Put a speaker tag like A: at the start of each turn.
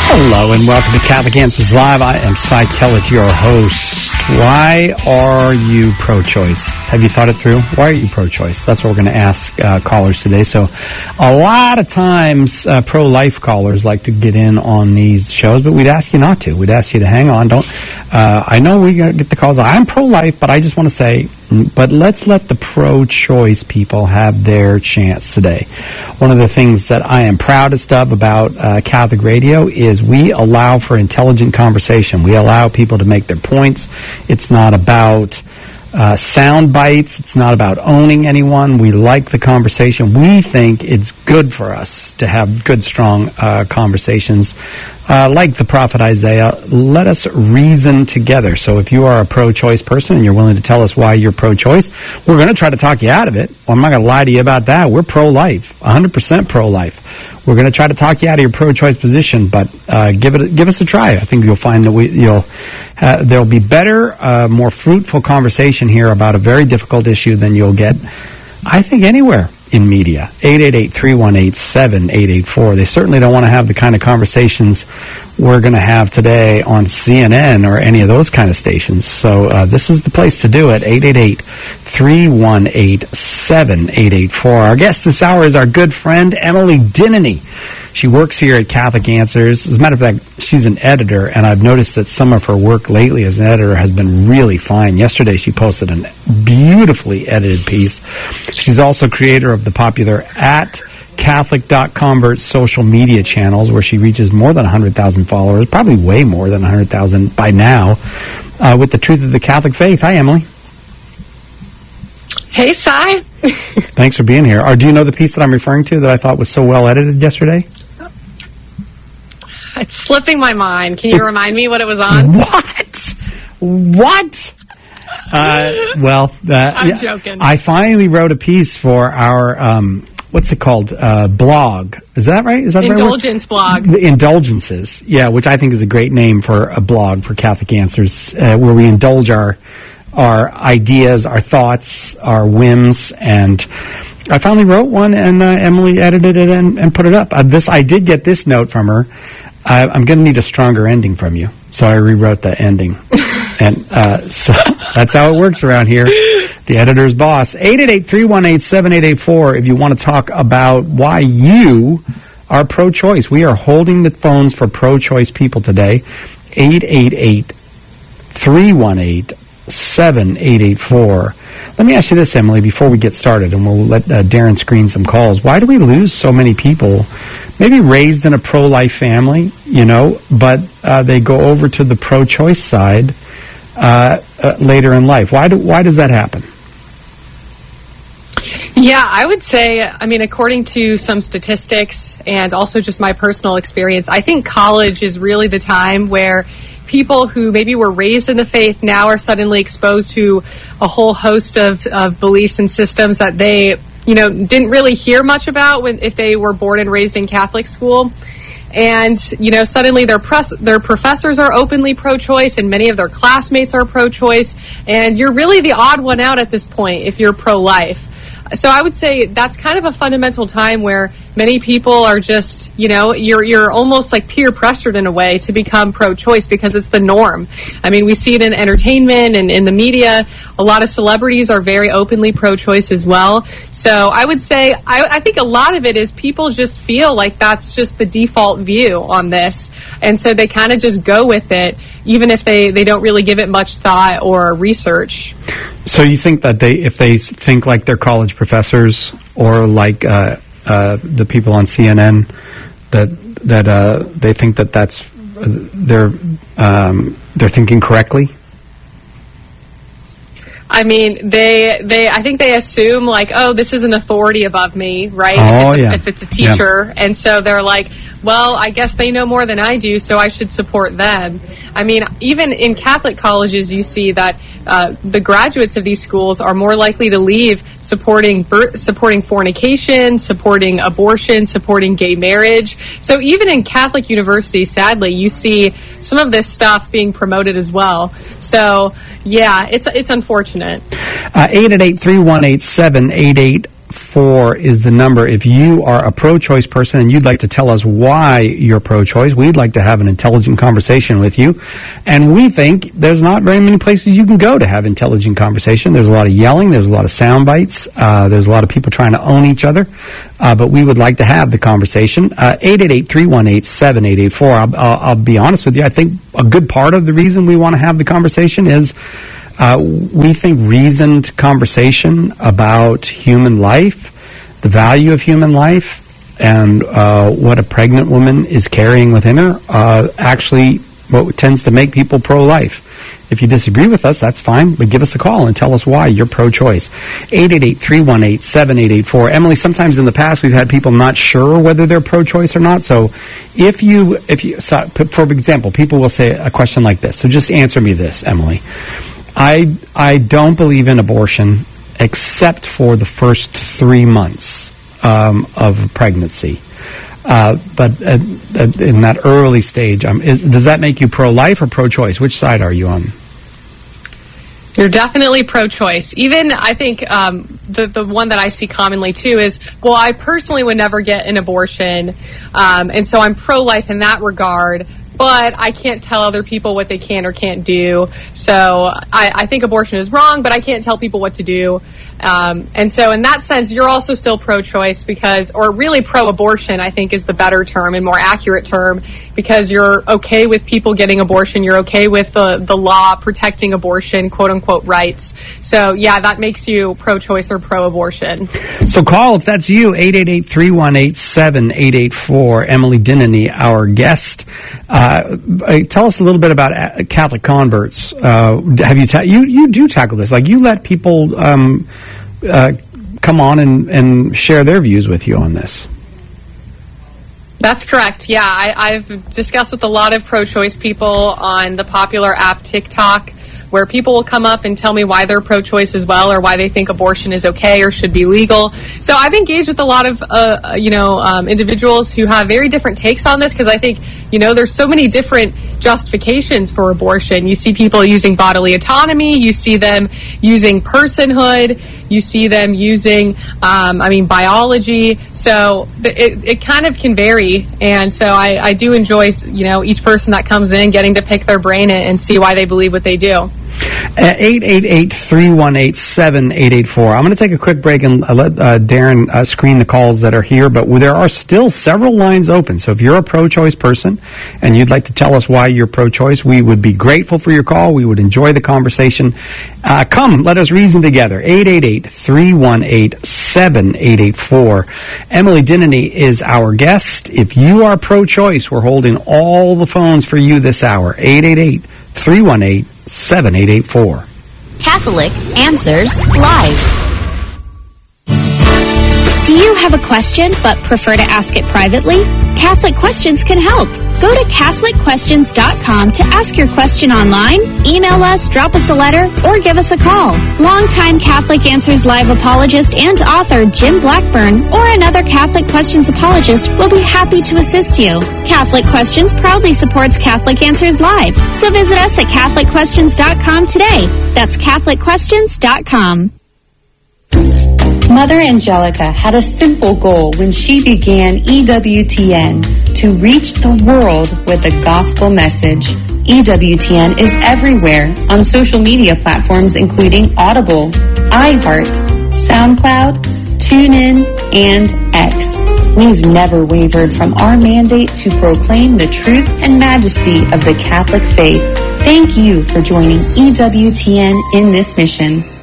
A: Hello and welcome to Catholic Answers Live. I am Cy Kellett, your host. Why are you pro-choice? Have you thought it through? Why are you pro-choice? That's what we're going to ask callers today. So a lot of times pro-life callers like to get in on these shows, but we'd ask you not to. We'd ask you to hang on. I know we get the calls. I'm pro-life, but I just want to say, but let's let the pro-choice people have their chance today. One of the things that I am proudest of about Catholic Radio is we allow for intelligent conversation. We allow people to make their points. It's not about sound bites. It's not about owning anyone. We like the conversation. We think it's good for us to have good, strong conversations. Like the prophet Isaiah, let us reason together. So if you are a pro-choice person and you're willing to tell us why you're pro-choice, we're going to try to talk you out of it. Well, I'm not going to lie to you about that. We're pro-life, 100% pro-life. We're going to try to talk you out of your pro-choice position, but give us a try. I think you'll find that there'll be better, more fruitful conversation here about a very difficult issue than you'll get, I think, anywhere in media. 888-318-7884. They certainly don't want to have the kind of conversations we're going to have today on CNN or any of those kind of stations. So this is the place to do it. 888-318-7884. Our guest this hour is our good friend Emily Dinany. She works here at Catholic Answers. As a matter of fact, she's an editor, and I've noticed that some of her work lately as an editor has been really fine. Yesterday, she posted a beautifully edited piece. She's also creator of the popular @Catholic.convert social media channels, where she reaches more than 100,000 followers, probably way more than 100,000 by now, with the truth of the Catholic faith. Hi, Emily.
B: Hey, Cy.
A: Thanks for being here. Do you know the piece that I'm referring to that I thought was so well edited yesterday?
B: It's slipping my mind. Can you remind me what it was on?
A: What?
B: I'm joking.
A: I finally wrote a piece for our, what's it called? Blog. Is that right? Is that
B: Indulgence blog.
A: The Indulgences. Yeah, which I think is a great name for a blog for Catholic Answers, where we indulge our ideas, our thoughts, our whims, and I finally wrote one, and Emily edited it and put it up. I did get this note from her. I'm going to need a stronger ending from you, so I rewrote the ending. And so that's how it works around here. The editor's boss. 888-318-7884 if you want to talk about why you are pro-choice. We are holding the phones for pro-choice people today. 888-318-7884. Let me ask you this, Emily, before we get started, and we'll let Darren screen some calls. Why do we lose so many people, maybe raised in a pro-life family, but they go over to the pro-choice side later in life? Why does that happen?
B: Yeah, I would say, according to some statistics and also just my personal experience, I think college is really the time where people who maybe were raised in the faith now are suddenly exposed to a whole host of beliefs and systems that they, didn't really hear much about if they were born and raised in Catholic school. And, suddenly their professors are openly pro-choice and many of their classmates are pro-choice. And you're really the odd one out at this point if you're pro-life. So I would say that's kind of a fundamental time where many people are just, you're almost like peer pressured in a way to become pro-choice because it's the norm. We see it in entertainment and in the media. A lot of celebrities are very openly pro-choice as well. So I would say, I think a lot of it is people just feel like that's just the default view on this. And so they kind of just go with it, even if they don't really give it much thought or research.
A: So you think that if they think like their college professors or like the people on CNN, that they think that's they're thinking correctly?
B: I think they assume like, oh, this is an authority above me, right? If it's a teacher, and so they're like, well, I guess they know more than I do, so I should support them. Even in Catholic colleges, you see that the graduates of these schools are more likely to leave supporting fornication, supporting abortion, supporting gay marriage. So even in Catholic universities, sadly, you see some of this stuff being promoted as well. So yeah, it's unfortunate. 888-318-7884.
A: 888-318-7884 is the number. If you are a pro-choice person and you'd like to tell us why you're pro-choice, we'd like to have an intelligent conversation with you. And we think there's not very many places you can go to have intelligent conversation. There's a lot of yelling. There's a lot of sound bites. There's a lot of people trying to own each other. But we would like to have the conversation. 888-318-7884. I'll be honest with you. I think a good part of the reason we want to have the conversation is we think reasoned conversation about human life, the value of human life, and what a pregnant woman is carrying within her, actually what tends to make people pro-life. If you disagree with us, that's fine, but give us a call and tell us why you're pro-choice. 888-318-7884. Emily, sometimes in the past we've had people not sure whether they're pro-choice or not. So if you, for example, people will say a question like this. So just answer me this, Emily. I don't believe in abortion except for the first 3 months of pregnancy. But in that early stage, does that make you pro-life or pro-choice? Which side are you on?
B: You're definitely pro-choice. Even, I think, the one that I see commonly, too, is, well, I personally would never get an abortion, and so I'm pro-life in that regard, but I can't tell other people what they can or can't do. So I think abortion is wrong, but I can't tell people what to do. And so in that sense, you're also still pro-choice or really pro-abortion, I think is the better term and more accurate term, because you're okay with people getting abortion. You're okay with the law protecting abortion, quote unquote, rights. So yeah, that makes you pro-choice or pro-abortion.
A: So call if that's you, 888-318-7884. Emily Dinany, our guest. Tell us a little bit about Catholic converts. Have you do tackle this? Like, you let people come on and share their views with you on this.
B: That's correct. Yeah, I've discussed with a lot of pro-choice people on the popular app TikTok, where people will come up and tell me why they're pro-choice as well, or why they think abortion is okay or should be legal. So I've engaged with a lot of, individuals who have very different takes on this, because I think, there's so many different justifications for abortion. You see people using bodily autonomy, you see them using personhood, you see them using, biology. So it kind of can vary. And so I do enjoy, each person that comes in getting to pick their brain and see why they believe what they do.
A: 888-318-7884. I'm going to take a quick break and let Darren screen the calls that are here, but there are still several lines open. So if you're a pro-choice person and you'd like to tell us why you're pro-choice, we would be grateful for your call. We would enjoy the conversation. Come, let us reason together. 888-318-7884. Emily Dinany is our guest. If you are pro-choice, we're holding all the phones for you this hour. 888-318-7884.
C: Catholic Answers Live. Do you have a question but prefer to ask it privately? Catholic Questions can help. Go to CatholicQuestions.com to ask your question online, email us, drop us a letter, or give us a call. Longtime Catholic Answers Live apologist and author Jim Blackburn or another Catholic Questions apologist will be happy to assist you. Catholic Questions proudly supports Catholic Answers Live, so visit us at CatholicQuestions.com today. That's CatholicQuestions.com.
D: Mother Angelica had a simple goal when she began EWTN: to reach the world with a gospel message. EWTN is everywhere on social media platforms including Audible, iHeart, SoundCloud, TuneIn, and X. We've never wavered from our mandate to proclaim the truth and majesty of the Catholic faith. Thank you for joining EWTN in this mission.